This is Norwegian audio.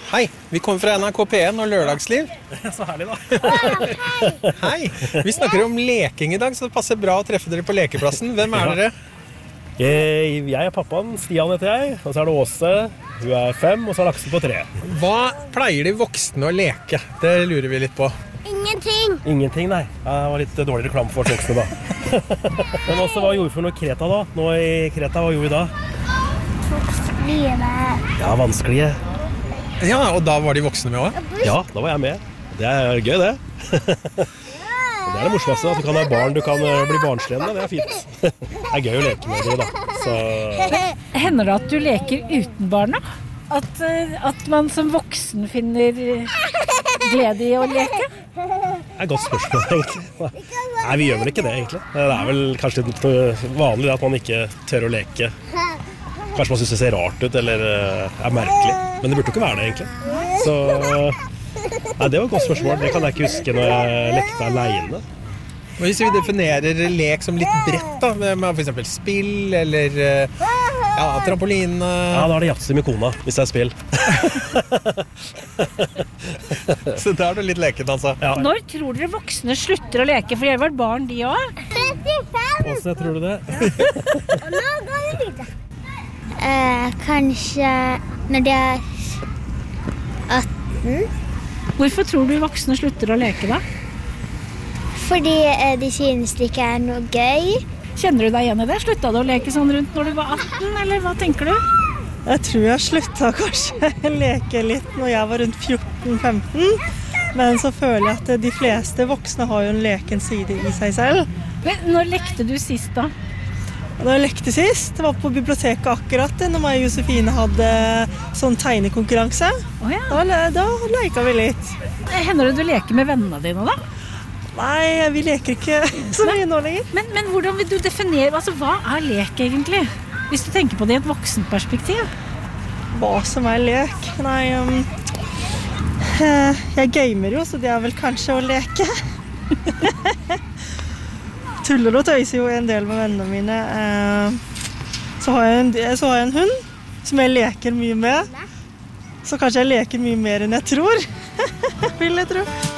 Hei, vi kommer fra NRK P1 og lørdagsliv. Så herlig da. Hei, vi snakker om leking i dag, så det passer bra å treffe dere på lekeplassen. Hvem dere? Jeg er pappaen, Stian heter jeg, og så det Åse, hun 5, og så Laksen på 3. Hva pleier de voksne å leke? Det lurer vi litt på. Ingenting. Ingenting, nei. Det var litt dårlig reklame for voksne da. Men også, hva gjorde vi for noe i Kreta da? Nå i Kreta, hva gjorde vi da? Ja, vanskelige. Ja, og da var de voksne med også? Ja, da var jeg med. Det gøy, det. Det det morsomste, at du kan ha barn, du kan bli barnsligende, det fint. Det gøy å leke med det da. Så... Hender det at du leker uten barna? At man som voksen finner glede i å leke? Det et godt spørsmål, egentlig. Nei, vi gjør vel ikke det, egentlig. Det vel kanskje litt vanlig at man ikke tør å leke. Kanskje man synes det ser rart ut, eller merkelig. Men det burde ikke være det, egentlig. Så... Nei, det var et godt spørsmål. Det kan jeg ikke huske når jeg lekte alene. Hvis vi definerer lek som litt bredt da, med for eksempel spill, eller trampoline... Ja, da det jatsi med kona, hvis det spill. Så da det litt leken, altså. Ja. Når tror dere voksne slutter å leke? For jeg var barn, de også. 35! Åse, tror du det? Og nå går vi videre. Kanskje når de 18. Hvorfor tror du voksne slutter å leke da? Fordi de synes det ikke noe gøy. Kjenner du deg igjen i det? Slutta du å leke sånn rundt når du var 18, eller hva tenker du? Jeg tror jeg slutta kanskje å leke litt når jeg var rundt 14-15. Men så føler jeg at de fleste voksne har jo en leken side i seg selv. Men når lekte du sist da? Da jeg lekte sist, det var på biblioteket akkurat når meg og Josefine hadde sånn tegnekonkurranse. Da leket vi litt. Hender det du leker med vennene dine da? Nei, vi leker ikke så mye nå lenger. Men hvordan vil du definere, altså hva lek egentlig? Hvis du tenker på det i et voksenperspektiv. Hva som lek? Nei, jeg gamer jo, så det vel kanskje å leke. Tuller og tøyser jo en del med vennene mine. Så har jeg en hund som jeg leker mye med. Så kanskje jeg leker mye mer enn jeg tror. Vil jeg tro.